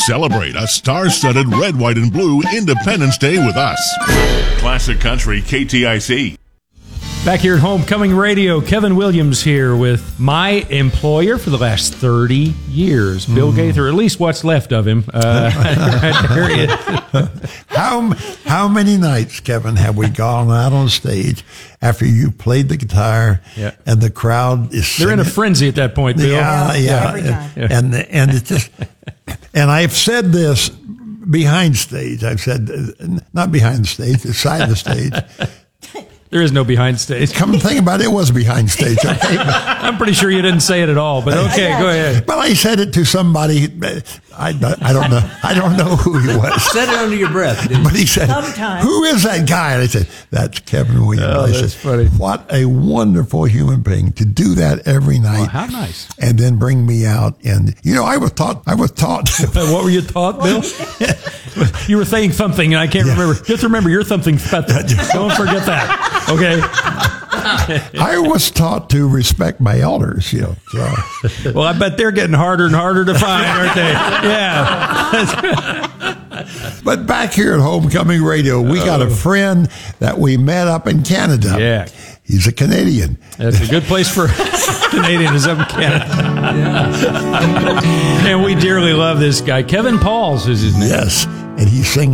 Celebrate a star-studded red, white, and blue Independence Day with us. Classic Country KTIC. Back here at Homecoming Radio, Kevin Williams here with my employer for the last 30 years, Bill Gaither, at least what's left of him. Right there he is. How many nights, Kevin, have we gone out on stage after you played the guitar and the crowd is singing? They're in a frenzy at that point, Bill. Yeah. Every time. And it's just, and I've said this behind stage. I've said, not behind the stage, beside the stage. There is no behind stage. Come to think about it, it was behind stage. Okay? I'm pretty sure you didn't say it at all, but okay, go ahead. But I said it to somebody. I don't know. I don't know who he was. Said it under your breath, didn't you? But he said, Sometime. "Who is that guy?" And I said, "That's Kevin Williams." Oh, I that's said, funny. What a wonderful human being to do that every night. Oh, how nice. And then bring me out. And, I was taught. What were you taught, Bill? You were saying something, and I can't remember. Just remember, you're something special. Don't forget that. Okay? I was taught to respect my elders, So. Well, I bet they're getting harder and harder to find, aren't they? Yeah. But back here at Homecoming Radio, we got a friend that we met up in Canada. Yeah. He's a Canadian. That's a good place for Canadian is up in Canada. And we dearly love this guy. Kevin Pauls is his name. Yes. And he's singing